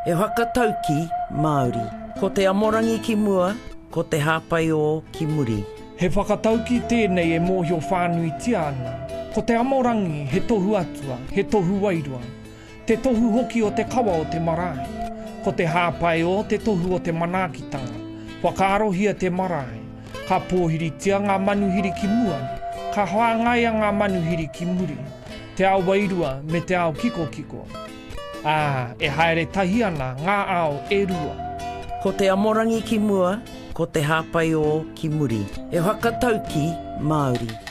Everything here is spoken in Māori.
E whakatauki Māori. Ko te amorangi ki mua, ko te hāpai o ki muri. He whakatauki tēnei e mōhio whānui tiana. Ko te amorangi he tohu atua, he tohu wairua. Te tohu hoki o te kawa o te marae. Ko te hāpai o te tohu o te manaakitanga. Whakaarohia te marae. Ka pōhiritia ngā manuhiri ki mua. Ka hoangaia ngā manuhiri ki muri. Te ao wairua me te ao kiko kiko. E haere tahi ana ngā ao e rua. Ko te amorangi ki mua, ko te hāpai o ki muri. E whakatauki Māori.